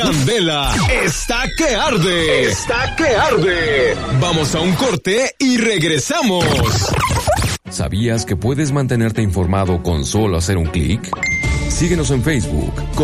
Candela está que arde. Está que arde. Vamos a un corte y regresamos. ¿Sabías que puedes mantenerte informado con solo hacer un clic? Síguenos en Facebook